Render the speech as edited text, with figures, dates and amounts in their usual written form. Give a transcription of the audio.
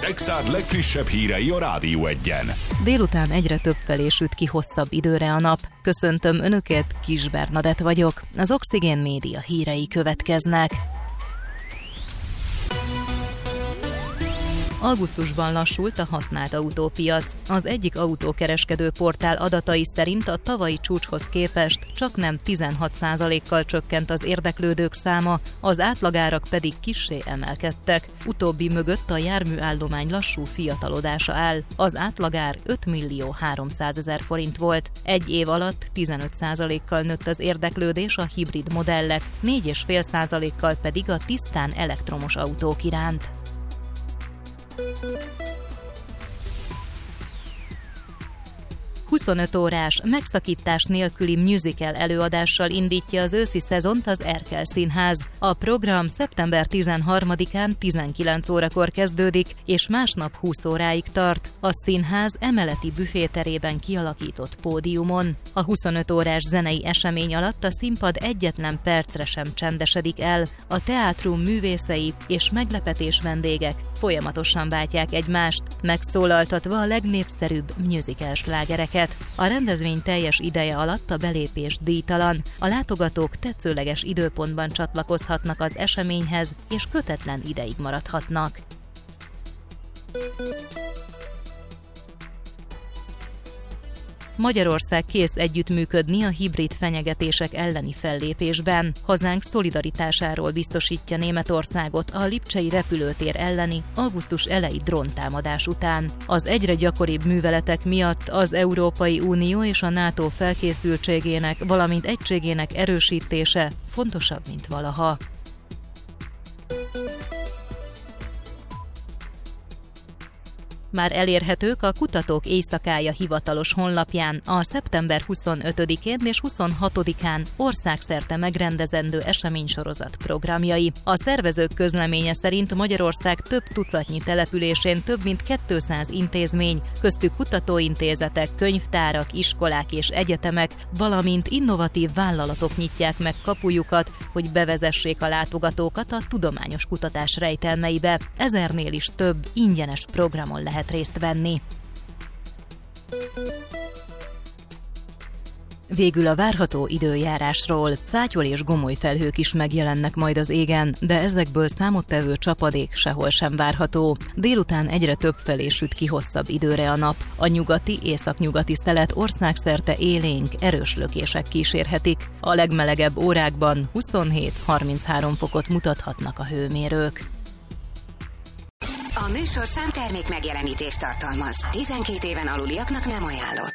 Szekszárd legfrissebb hírei a Rádió Egyen. Délután egyre több felé süt ki hosszabb időre a nap. Köszöntöm Önöket, Kis Bernadett vagyok. Az Oxigén Média hírei következnek. Augusztusban lassult a használt autópiac. Az egyik autókereskedő portál adatai szerint a tavalyi csúcshoz képest csaknem 16%-kal csökkent az érdeklődők száma, az átlagárak pedig kissé emelkedtek. Utóbbi mögött a járműállomány lassú fiatalodása áll. Az átlagár 5.300.000 forint volt. Egy év alatt 15%-kal nőtt az érdeklődés a hibrid modellek, 4,5%-kal pedig a tisztán elektromos autók iránt. 25 órás, megszakítás nélküli musical előadással indítja az őszi szezont az Erkel Színház. A program szeptember 13-án 19 órakor kezdődik, és másnap 20 óráig tart. A színház emeleti büféterében kialakított pódiumon. A 25 órás zenei esemény alatt a színpad egyetlen percre sem csendesedik el. A teátrum művészei és meglepetés vendégek folyamatosan váltják egymást, megszólaltatva a legnépszerűbb musical slágereket. A rendezvény teljes ideje alatt a belépés díjtalan. A látogatók tetszőleges időpontban csatlakozhatnak az eseményhez, és kötetlen ideig maradhatnak. Magyarország kész együttműködni a hibrid fenyegetések elleni fellépésben. Hazánk szolidaritásáról biztosítja Németországot a lipcsei repülőtér elleni augusztus eleji dróntámadás után. Az egyre gyakoribb műveletek miatt az Európai Unió és a NATO felkészültségének, valamint egységének erősítése fontosabb, mint valaha. Már elérhetők a Kutatók Éjszakája hivatalos honlapján a szeptember 25-én és 26-án országszerte megrendezendő eseménysorozat programjai. A szervezők közleménye szerint Magyarország több tucatnyi településén több mint 200 intézmény, köztük kutatóintézetek, könyvtárak, iskolák és egyetemek, valamint innovatív vállalatok nyitják meg kapujukat, hogy bevezessék a látogatókat a tudományos kutatás rejtelmeibe. 1000-nél is több ingyenes programon lehet részt venni. Végül a várható időjárásról. Fátyol és gomoly felhők is megjelennek majd az égen, de ezekből számottevő csapadék sehol sem várható. Délután egyre több felé süt ki hosszabb időre a nap. A nyugati, északnyugati szelet országszerte élénk, erős lökések kísérhetik. A legmelegebb órákban 27-33 fokot mutathatnak a hőmérők. A műsorszám termék megjelenítést tartalmaz. 12 éven aluliaknak nem ajánlott.